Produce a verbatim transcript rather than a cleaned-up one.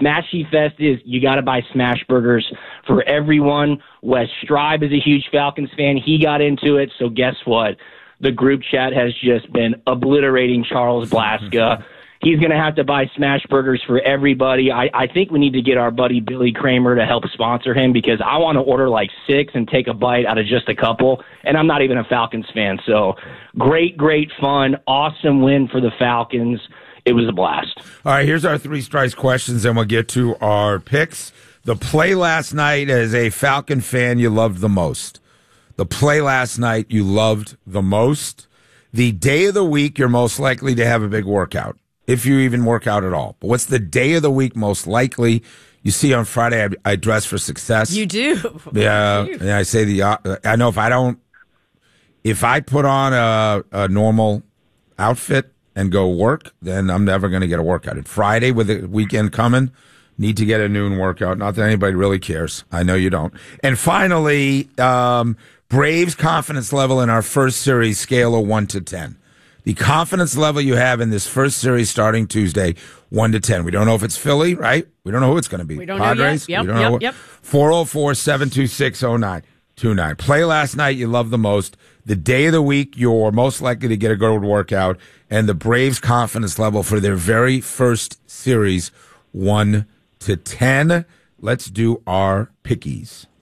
Smashy Fest is you got to buy Smash Burgers for everyone. Wes Stribe is a huge Falcons fan. He got into it. So guess what? The group chat has just been obliterating Charles Blaska. He's going to have to buy Smash Burgers for everybody. I, I think we need to get our buddy Billy Kramer to help sponsor him because I want to order like six and take a bite out of just a couple, and I'm not even a Falcons fan. So great, great fun. Awesome win for the Falcons. It was a blast. All right, here's our three strikes questions, and we'll get to our picks. The play last night as a Falcon fan you loved the most. The play last night you loved the most. The day of the week you're most likely to have a big workout. If you even work out at all. But what's the day of the week most likely? You see on Friday, I, I dress for success. You do. Yeah. You do. And I say the, uh, I know if I don't, if I put on a, a normal outfit and go work, then I'm never going to get a workout. And Friday with the weekend coming, need to get a noon workout. Not that anybody really cares. I know you don't. And finally, um, Braves confidence level in our first series scale of one to ten. The confidence level you have in this first series starting Tuesday, one to ten. We don't know if it's Philly, right? We don't know who it's going to be. We don't Padres? know yet. Yep, we don't yep, know. yep. four oh four, seven two six, oh nine two nine. Play last night you love the most. The day of the week you're most likely to get a good workout. And the Braves confidence level for their very first series, one to ten. Let's do our pickies.